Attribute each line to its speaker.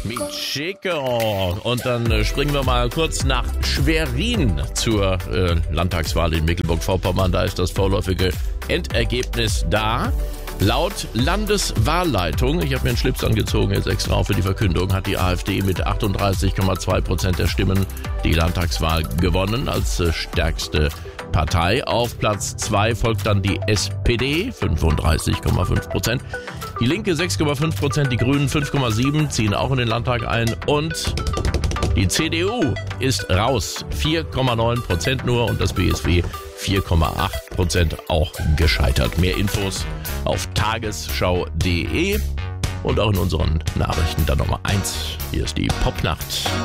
Speaker 1: Chico. Und dann springen wir mal kurz nach Schwerin zur Landtagswahl in Mecklenburg-Vorpommern. Da ist das vorläufige Endergebnis da. Laut Landeswahlleitung, ich habe mir einen Schlips angezogen jetzt extra für die Verkündung, hat die AfD mit 38,2% der Stimmen die Landtagswahl gewonnen als stärkste Partei. Auf Platz 2 folgt dann die SPD, 35,5%. Die Linke 6,5%, die Grünen 5,7%, ziehen auch in den Landtag ein. Und die CDU ist raus, 4,9% nur, und das BSW 4,8%, auch gescheitert. Mehr Infos auf tagesschau.de und auch in unseren Nachrichten dann Nummer 1. Hier ist die Popnacht.